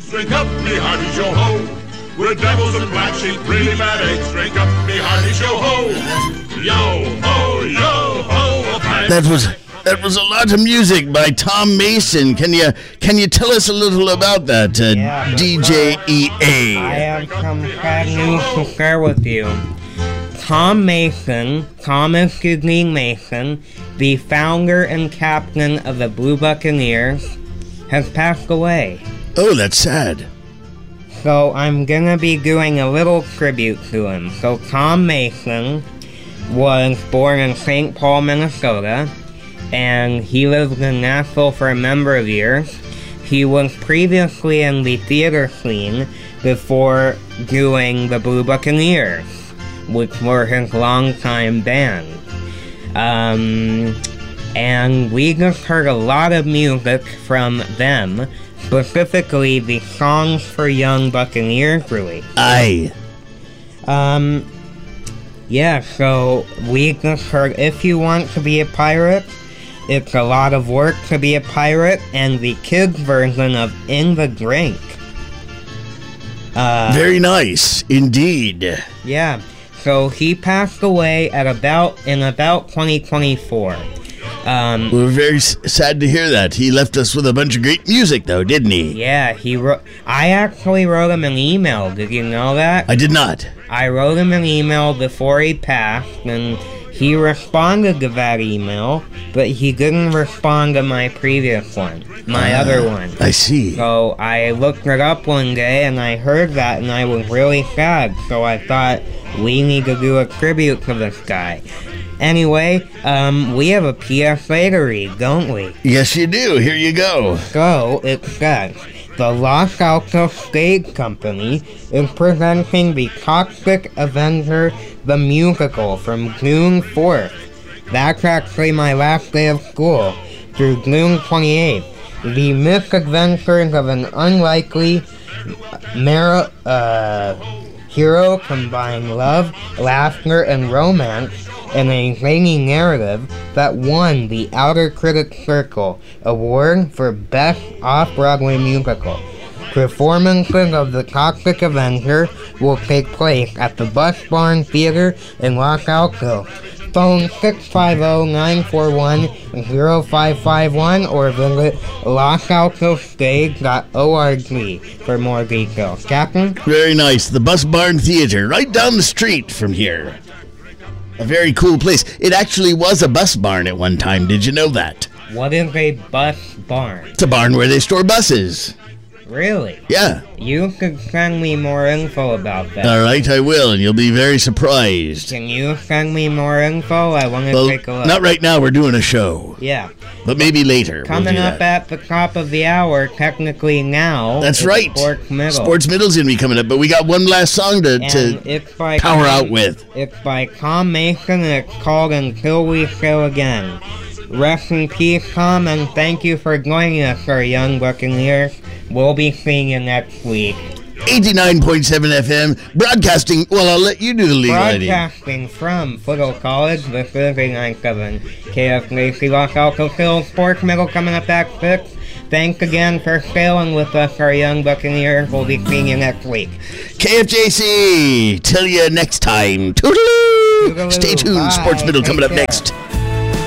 Drink up, me hearties, yo-ho. We're devils and black sheep, really bad eggs. Drink up, me hearties, yo-ho. Yo-ho, yo-ho. That was a lot of music by Tom Mason. Can you tell us a little about that, DJ EA? I have some sad news to share with you. Tom Mason, Thomas Sidney Mason, the founder and captain of the Blue Buccaneers, has passed away. Oh, that's sad. So I'm gonna be doing a little tribute to him. So Tom Mason was born in St. Paul, Minnesota, and he lived in Nashville for a number of years. He was previously in the theater scene before doing the Blue Buccaneers, which were his longtime band. And we just heard a lot of music from them, specifically the Songs for Young Buccaneers release. Aye. Yeah, so we just heard If You Want to Be a Pirate, It's a Lot of Work to Be a Pirate, and the kids' version of In the Drink. Very nice, indeed. Yeah, so he passed away in about 2024. We're very sad to hear that. He left us with a bunch of great music, though, didn't he? Yeah, I actually wrote him an email. Did you know that? I did not. I wrote him an email before he passed, and he responded to that email, but he didn't respond to my previous one, my other one. I see. So I looked it up one day, and I heard that, and I was really sad, so I thought, we need to do a tribute to this guy. Anyway, we have a PSA to read, don't we? Yes, you do. Here you go. So, it says, the Los Altos Stage Company is presenting the Toxic Avenger the Musical from June 4th. That's actually my last day of school, through June 28th. The misadventures of an unlikely hero combine love, laughter, and romance in a zany narrative that won the Outer Critics Circle Award for Best Off-Broadway Musical. Performances of The Toxic Avenger will take place at the Bus Barn Theater in Los Altos. Phone 650-941-0551 or visit losaltosstage.org for more details. Captain? Very nice. The Bus Barn Theater, right down the street from here. A very cool place. It actually was a bus barn at one time. Did you know that? What is a bus barn? It's a barn where they store buses. Really? Yeah. You could send me more info about that. All right, I will, and you'll be very surprised. Can you send me more info? I want to take a look. Not right now. We're doing a show. Yeah. But maybe later. Coming up at the top of the hour, technically now. That's right. Sports Middle. Sports Middle's going to be coming up, but we got one last song to power out with. It's by Tom Mason, and it's called Until We Sail Again. Rest in peace, Tom, and thank you for joining us, our young Buccaneers. We'll be seeing you next week. 89.7 FM, broadcasting. Well, I'll let you do the legal ID. Broadcasting from Foothill College, this is 89.7 KFJC Los Altos Hills Sports Middle coming up at 6. Thanks again for sailing with us, our young Buccaneers. We'll be seeing you next week. KFJC, till you next time. Toodaloo! Toodaloo. Stay tuned. Bye. Sports Middle coming up Take care. next.